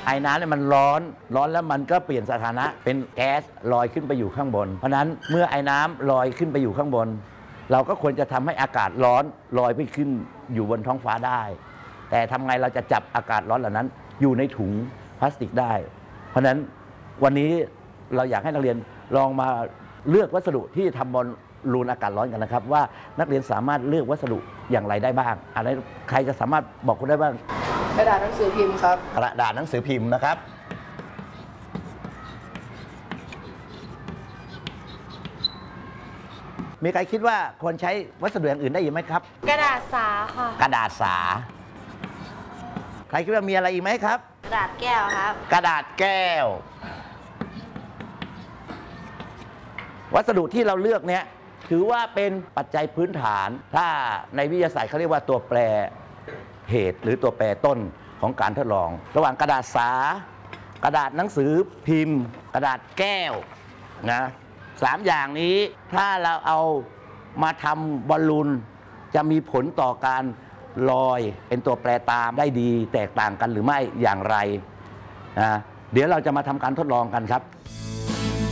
ไอ้น้ำเนี่ยมันร้อนแล้วมันก็เปลี่ยนสถานะเป็นแก๊สลอยขึ้นไปอยู่ข้างบนเพราะนั้นเมื่อไอ้น้ำลอยขึ้นไปอยู่ข้างบนเราก็ควรจะทำให้อากาศร้อนลอยไปขึ้นอยู่บนท้องฟ้าได้แต่ทำไงเราจะจับอากาศร้อนเหล่านั้นอยู่ในถุงพลาสติกได้เพราะฉะนั้นวันนี้เราอยากให้นักเรียนลองมาเลือกวัสดุที่ทำบนรูนอากาศร้อนกันนะครับว่านักเรียนสามารถเลือกวัสดุอย่างไรได้บ้างอะไรใครจะสามารถบอกคุณได้บ้างกระดาษหนังสือพิมพ์ครับกระดาษหนังสือพิมพ์นะครับมีใครคิดว่าควรใช้วัสดุอย่างอื่นได้อีกไหมครับกระดาษสาค่ะกระดาษสาใครคิดว่ามีอะไรอีกไหมครับกระดาษแก้วครับกระดาษแก้ววัสดุที่เราเลือกเนี้ยถือว่าเป็นปัจจัยพื้นฐานถ้าในวิทยาศาสตร์เขาเรียกว่าตัวแปรเหตุหรือตัวแปรต้นของการทดลองระหว่างกระดาษสากระดาษหนังสือพิมพ์กระดาษแก้วนะ3 อย่างนี้ถ้าเราเอามาทำบอลลูนจะมีผลต่อการลอยเป็นตัวแปรตามได้ดีแตกต่างกันหรือไม่อย่างไรนะเดี๋ยวเราจะมาทำการทดลองกันครับ